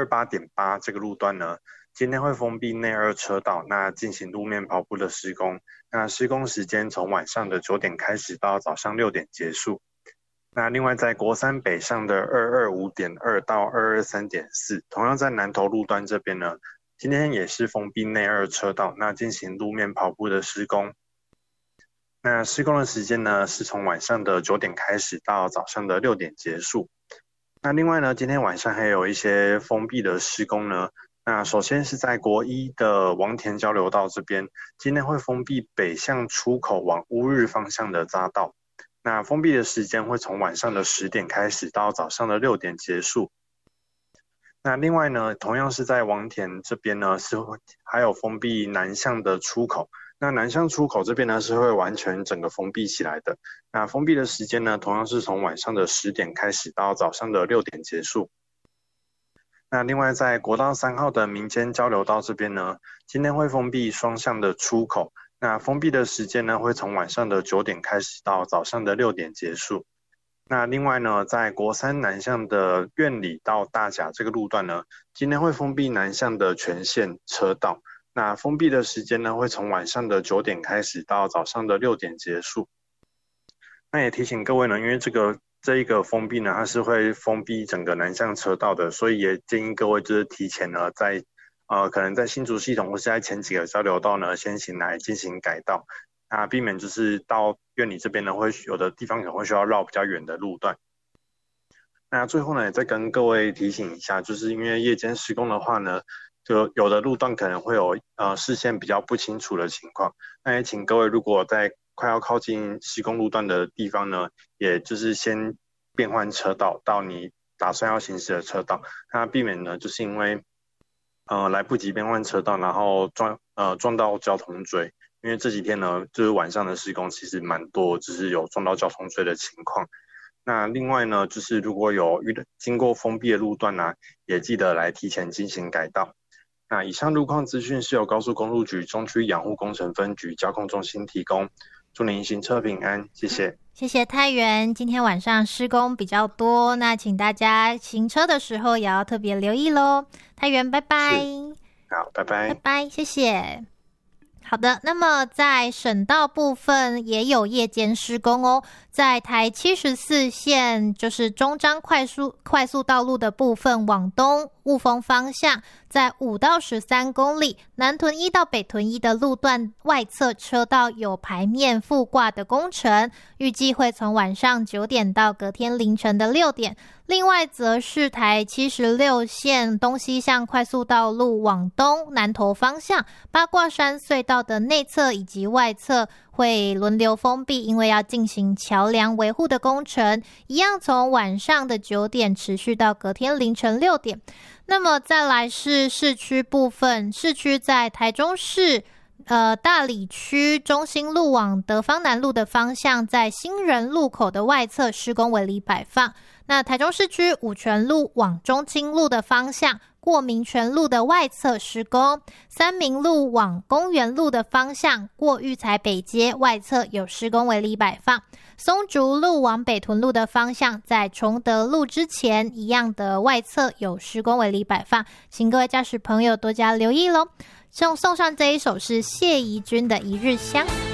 128.8这个路段呢，今天会封闭内2车道，那进行路面跑步的施工。那施工时间从晚上的9点开始到早上6点结束。那另外在国三北上的225.2到223.4，同样在南投路段这边呢，今天也是封闭内2车道，那进行路面跑步的施工。那施工的时间呢，是从晚上的9点开始到早上的6点结束。那另外呢，今天晚上还有一些封闭的施工呢。那首先是在国一的王田交流道这边，今天会封闭北向出口往乌日方向的匝道。那封闭的时间会从晚上的10点开始到早上的6点结束。那另外呢，同样是在王田这边呢，还有封闭南向的出口。那南向出口这边呢，是会完全整个封闭起来的。那封闭的时间呢，同样是从晚上的10点开始到早上的6点结束。那另外在国道3号的民间交流道这边呢，今天会封闭双向的出口。那封闭的时间呢，会从晚上的9点开始到早上的6点结束。那另外呢，在国三南向的苑里到大甲这个路段呢，今天会封闭南向的全线车道。那封闭的时间呢，会从晚上的9点开始到早上的6点结束。那也提醒各位呢，因为这一个封闭呢，它是会封闭整个南向车道的，所以也建议各位就是提前呢，可能在新竹系统或是在前几个交流道呢，先行来进行改道，那避免就是到苑里这边呢，会有的地方可能会需要绕比较远的路段。那最后呢，也再跟各位提醒一下，就是因为夜间施工的话呢，就有的路段可能会有视线比较不清楚的情况，那也请各位如果在快要靠近施工路段的地方呢，也就是先变换车道到你打算要行驶的车道，那避免呢就是因为来不及变换车道，然后撞到交通锥，因为这几天呢就是晚上的施工其实蛮多，就是有撞到交通锥的情况。那另外呢，就是如果有经过封闭的路段呢，也记得来提前进行改道。那以上路况资讯是由高速公路局中区养护工程分局交控中心提供，祝您行车平安，谢谢。 谢谢太原，今天晚上施工比较多，那请大家行车的时候也要特别留意咯。太原，拜拜。 好，拜拜。 拜拜，谢谢。好的，那么在省道部分也有夜间施工哦，在台74线就是中彰快速道路的部分往东雾峰方向，在5到13公里南屯1到北屯1的路段外侧车道有排面覆挂的工程，预计会从晚上9点到隔天凌晨的6点。另外则是台76线东西向快速道路往东南投方向八卦山隧道的内侧以及外侧会轮流封闭，因为要进行桥梁维护的工程，一样从晚上的9点持续到隔天凌晨6点。那么再来是市区部分，市区在台中市大里区中心路往德芳南路的方向，在新人路口的外侧施工围篱摆放。那台中市区五权路往中清路的方向，过民权路的外侧施工；三民路往公园路的方向，过育才北街外侧有施工围篱摆放；松竹路往北屯路的方向，在崇德路之前一样的外侧有施工围篱摆放，请各位驾驶朋友多加留意咯。送上这一首是谢怡君的《一日香》。